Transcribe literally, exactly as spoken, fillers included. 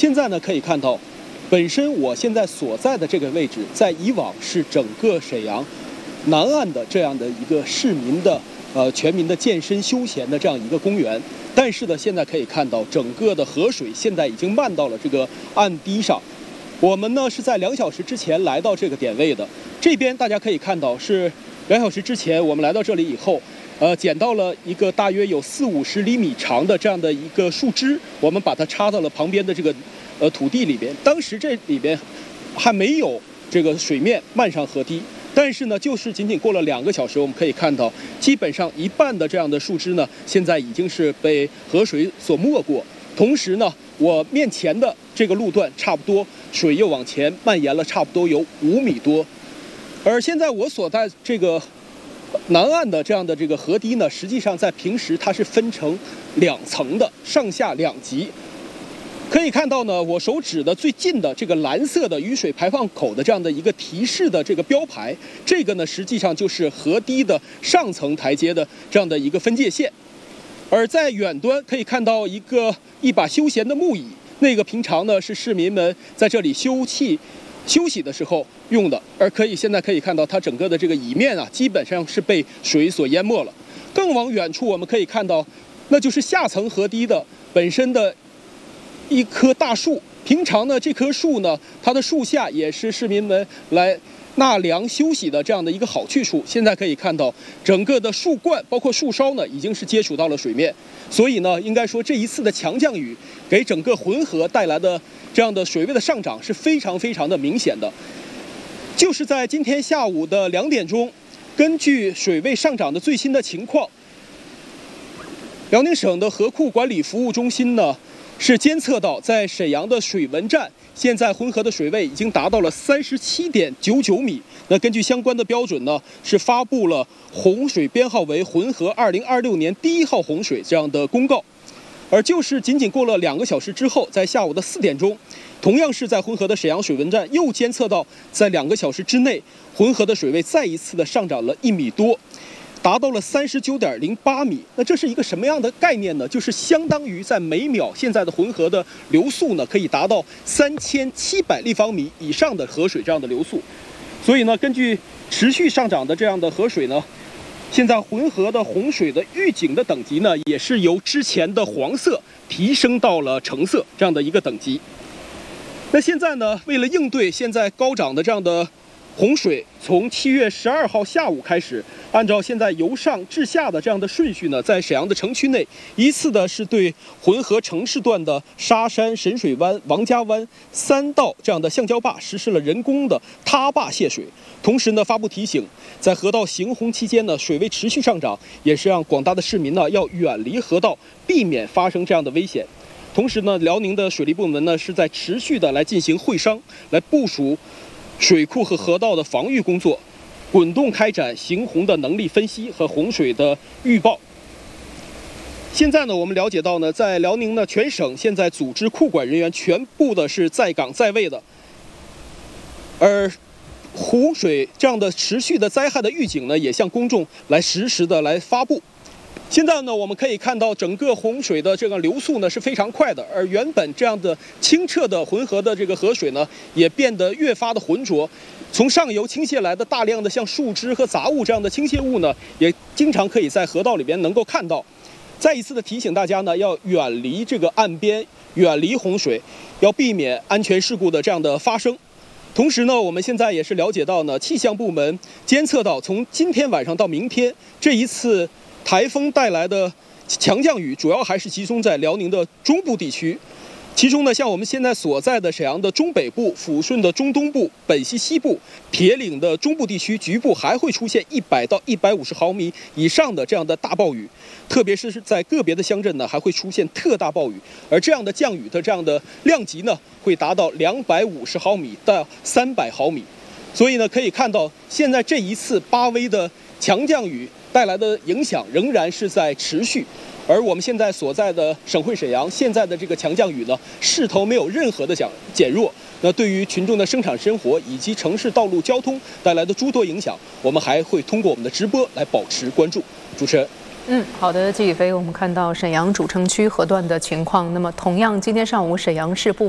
现在呢可以看到，本身我现在所在的这个位置，在以往是整个沈阳南岸的这样的一个市民的呃全民的健身休闲的这样一个公园。但是呢，现在可以看到，整个的河水现在已经漫到了这个岸堤上。我们呢是在两小时之前来到这个点位的。这边大家可以看到，是两小时之前我们来到这里以后，呃，捡到了一个大约有四五十厘米长的这样的一个树枝，我们把它插到了旁边的这个呃土地里边。当时这里边还没有这个水面漫上河堤。但是呢，就是仅仅过了两个小时，我们可以看到，基本上一半的这样的树枝呢，现在已经是被河水所没过。同时呢，我面前的这个路段差不多水又往前蔓延了差不多有五米多。而现在我所在这个南岸的这样的这个河堤呢，实际上在平时它是分成两层的，上下两级。可以看到呢，我手指的最近的这个蓝色的雨水排放口的这样的一个提示的这个标牌，这个呢实际上就是河堤的上层台阶的这样的一个分界线。而在远端可以看到一个一把休闲的木椅，那个平常呢是市民们在这里休憩休息的时候用的，而可以现在可以看到它整个的这个椅面啊，基本上是被水所淹没了。更往远处我们可以看到，那就是下层河堤的本身的一棵大树。平常呢，这棵树呢，它的树下也是市民们来纳凉休息的这样的一个好去处。现在可以看到，整个的树冠包括树梢呢，已经是接触到了水面。所以呢，应该说这一次的强降雨给整个浑河带来的这样的水位的上涨是非常非常的明显的。就是在今天下午的两点钟，根据水位上涨的最新的情况，辽宁省的河库管理服务中心呢，是监测到在沈阳的水文站，现在浑河的水位已经达到了三十七点九九米。那根据相关的标准呢，是发布了洪水编号为浑河二零二六年第一号洪水这样的公告。而就是仅仅过了两个小时之后，在下午的四点钟，同样是在浑河的沈阳水文站又监测到，在两个小时之内，浑河的水位再一次的上涨了一米多。达到了三十九点零八米，那这是一个什么样的概念呢？就是相当于在每秒现在的浑河的流速呢，可以达到三千七百立方米以上的河水这样的流速。所以呢，根据持续上涨的这样的河水呢，现在浑河的洪水的预警的等级呢，也是由之前的黄色提升到了橙色这样的一个等级。那现在呢，为了应对现在高涨的这样的洪水，从七月十二号下午开始，按照现在由上至下的这样的顺序呢，在沈阳的城区内，依次的是对浑河城市段的沙山、沈水湾、王家湾三道这样的橡胶坝实施了人工的塌坝泄水。同时呢，发布提醒，在河道行洪期间呢，水位持续上涨，也是让广大的市民呢要远离河道，避免发生这样的危险。同时呢，辽宁的水利部门呢是在持续的来进行会商，来部署水库和河道的防御工作，滚动开展行洪的能力分析和洪水的预报。现在呢，我们了解到呢，在辽宁呢，全省现在组织库管人员全部的是在岗在位的，而洪水这样的持续的灾害的预警呢，也向公众来实时的来发布。现在呢，我们可以看到整个洪水的这个流速呢是非常快的，而原本这样的清澈的浑河的这个河水呢，也变得越发的浑浊。从上游倾泻来的大量的像树枝和杂物这样的倾泻物呢，也经常可以在河道里边能够看到。再一次的提醒大家呢，要远离这个岸边，远离洪水，要避免安全事故的这样的发生。同时呢，我们现在也是了解到呢，气象部门监测到，从今天晚上到明天这一次台风带来的强降雨，主要还是集中在辽宁的中部地区。其中呢，像我们现在所在的沈阳的中北部、抚顺的中东部、本溪西部、铁岭的中部地区，局部还会出现一百到一百五十毫米以上的这样的大暴雨，特别是在个别的乡镇呢，还会出现特大暴雨。而这样的降雨的这样的量级呢，会达到两百五十毫米到三百毫米。所以呢，可以看到现在这一次八威的强降雨带来的影响仍然是在持续。而我们现在所在的省会沈阳，现在的这个强降雨呢，势头没有任何的减减弱。那对于群众的生产生活以及城市道路交通带来的诸多影响，我们还会通过我们的直播来保持关注。主持人。 嗯，好的，季宇飞，我们看到沈阳主城区河段的情况。那么，同样，今天上午沈阳市部